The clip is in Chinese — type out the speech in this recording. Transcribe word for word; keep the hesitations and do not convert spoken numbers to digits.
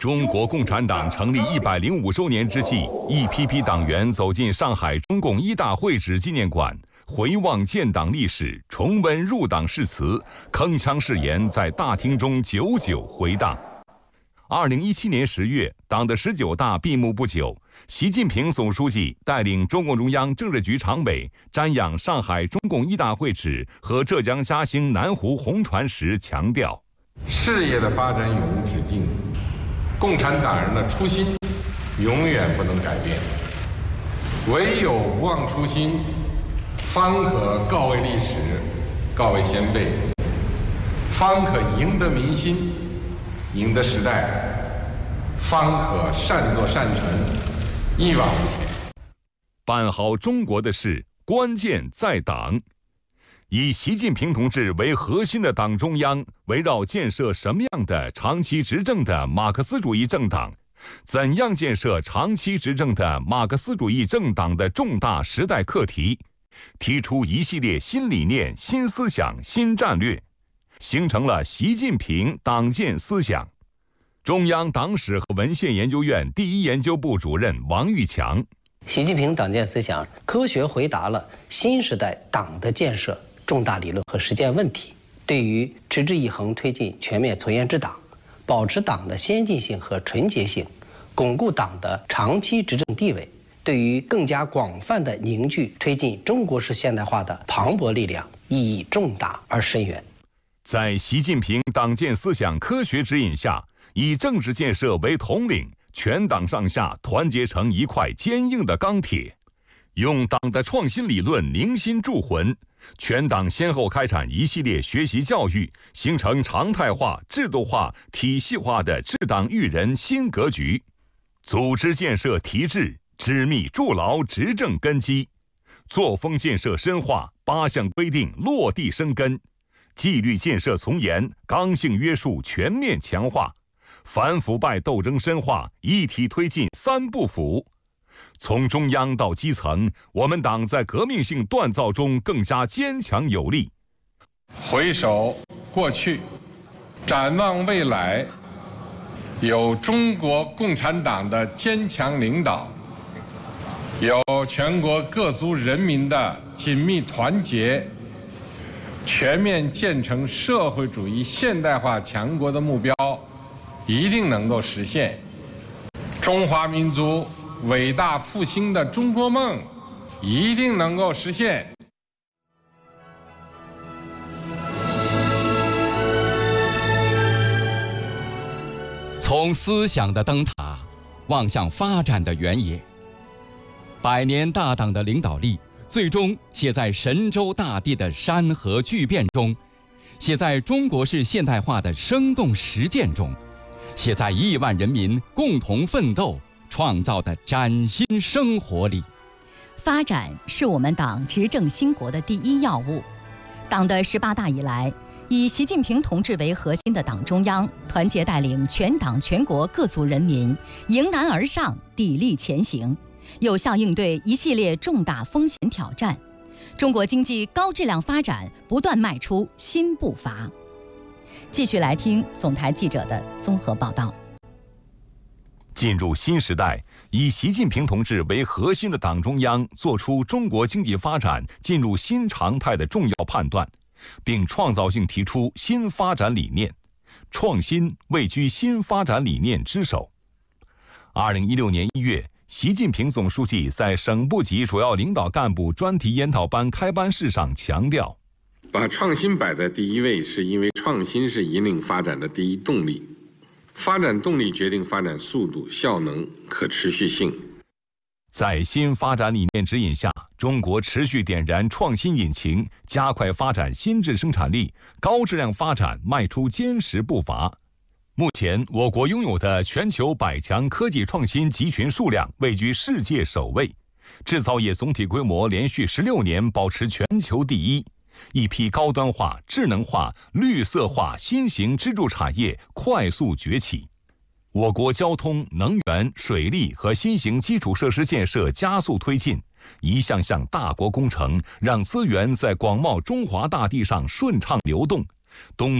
中国共产党成立一百零五周年之际，一批批党员走进上海中共一大会址纪念馆，回望建党历史，重温入党誓词，铿锵誓言在大厅中久久回荡。二零一七年十月，党的十九大闭幕不久，习近平总书记带领中共中央政治局常委瞻仰上海中共一大会址和浙江嘉兴南湖红船时强调： 事业的发展永无止境，共产党人的初心永远不能改变，唯有不忘初心，方可告慰历史，告慰先辈，方可赢得民心，赢得时代，方可善作善成，一往无前。 办好中国的事，关键在党。以习近平同志为核心的党中央，围绕建设什么样的长期执政的马克思主义政党，怎样建设长期执政的马克思主义政党的重大时代课题，提出一系列新理念、新思想、新战略，形成了习近平党建思想。中央党史和文献研究院第一研究部主任王玉强： 习近平党建思想科学回答了新时代党的建设重大理论和实践问题，对于持之以恒推进全面从严治党，保持党的先进性和纯洁性，巩固党的长期执政地位，对于更加广泛的凝聚推进中国式现代化的磅礴力量意义重大而深远。 在习近平党建思想科学指引下，以政治建设为统领，全党上下团结成一块坚硬的钢铁，用党的创新理论凝心铸魂。全党先后开展一系列学习教育，形成常态化、制度化、体系化的治党育人新格局，组织建设提质，织密筑牢执政根基，作风建设深化，八项规定落地生根，纪律建设从严，刚性约束全面强化，反腐败斗争深化，一体推进三不腐。从中央到基层，我们党在革命性锻造中更加坚强有力。 回首过去，展望未来，有中国共产党的坚强领导，有全国各族人民的紧密团结，全面建成社会主义现代化强国的目标一定能够实现。中华民族伟大复兴的中国梦一定能够实现。 从思想的灯塔望向发展的原野，百年大党的领导力最终写在神州大地的山河巨变中，写在中国式现代化的生动实践中，写在亿万人民共同奋斗创造的崭新生活里。 发展是我们党执政兴国的第一要务。党的十八大以来，以习近平同志为核心的党中央团结带领全党全国各族人民迎难而上，砥砺前行，有效应对一系列重大风险挑战，中国经济高质量发展不断迈出新步伐。继续来听总台记者的综合报道。 进入新时代，以习近平同志为核心的党中央作出中国经济发展进入新常态的重要判断，并创造性提出新发展理念，创新位居新发展理念之首。二零一六年一月，习近平总书记在省部级主要领导干部专题研讨班开班式上强调， 把创新摆在第一位，是因为创新是引领发展的第一动力。发展动力决定发展速度、效能、可持续性。 在新发展理念指引下，中国持续点燃创新引擎，加快发展新质生产力，高质量发展迈出坚实步伐。目前，我国拥有的全球百强科技创新集群数量位居世界首位，制造业总体规模连续十六年保持全球第一。一批高端化、智能化、绿色化新型支柱产业快速崛起，我国交通、能源、水利和新型基础设施建设加速推进，一项项大国工程让资源在广袤中华大地上顺畅流动，东